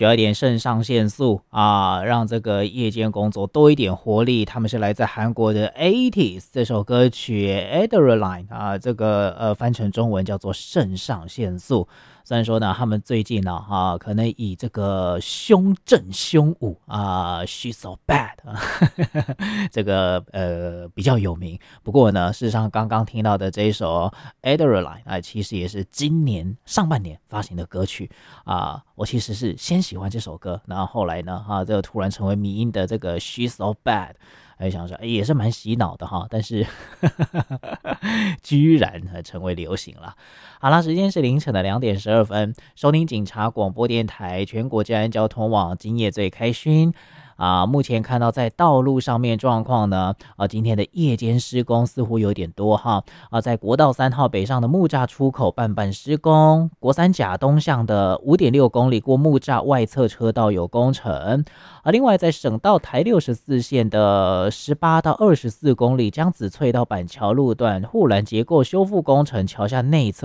需要一点肾上腺素啊，让这个夜间工作多一点活力。他们是来自韩国的 80s， 这首歌曲 Adrenaline 啊，这个翻成中文叫做肾上腺素。虽然说呢，他们最近呢可能以这个胸振胸舞啊，She's so bad 这个比较有名。不过呢，事实上刚刚听到的这一首 Adrenaline 啊，其实也是今年上半年发行的歌曲啊。我其实是先喜欢这首歌，然后后来呢这个突然成为迷因的这个 She's so bad。想说也是蛮洗脑的哈，但是居然成为流行了。好啦，时间是凌晨的2:12，收听警察广播电台全国治安交通网，今夜最开心。目前看到在道路上面状况呢，今天的夜间施工似乎有点多哈。在国道3号北上的木栅出口半施工，国三甲东向的5.6公里过木栅外侧车道有工程。另外在省道台64线的18到24公里江子翠到板桥路段护栏结构修复工程，桥下内侧